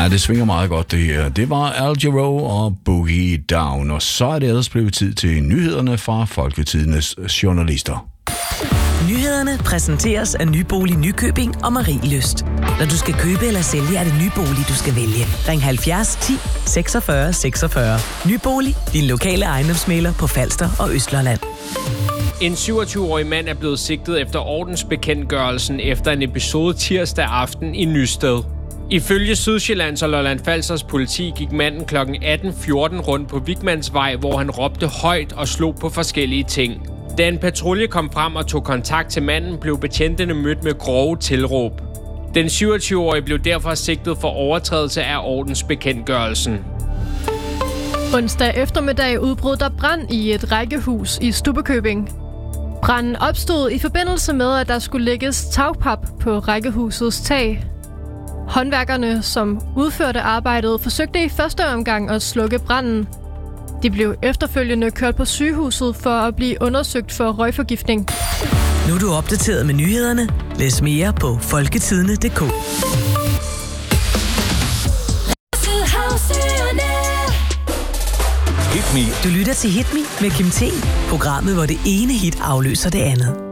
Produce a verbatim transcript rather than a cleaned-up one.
Ja, det svinger meget godt, det her. Det var Al Jarreau og Boogie Down, og så er det ellers blevet tid til nyhederne fra Folketidenes journalister. Nyhederne præsenteres af Nybolig Nykøbing og Marie Lyst. Når du skal købe eller sælge, er det Nybolig, du skal vælge. Ring halvfjerds ti seksogfyrre seksogfyrre. Nybolig, din lokale ejendomsmægler på Falster og Østlandet. En syvogtyve-årig mand er blevet sigtet efter ordensbekendtgørelsen efter en episode tirsdag aften i Nysted. Ifølge Sydsjællands og Lolland-Falsters politi gik manden klokken atten fjorten rundt på Vigmansvej, hvor han råbte højt og slog på forskellige ting. Da en patrulje kom frem og tog kontakt til manden, blev betjentene mødt med grove tilråb. Den syvogtyve-årige blev derfor sigtet for overtrædelse af ordensbekendtgørelsen. Onsdag eftermiddag udbrød der brand i et rækkehus i Stubbekøbing. Branden opstod i forbindelse med, at der skulle lægges tagpap på rækkehusets tag. Håndværkerne, som udførte arbejdet, forsøgte i første omgang at slukke branden. De blev efterfølgende kørt på sygehuset for at blive undersøgt for røgforgiftning. Nu er du opdateret med nyhederne. Læs mere på folketidene punktum d k. Du lytter til Hit Me med Kim T. Programmet, hvor det ene hit afløser det andet.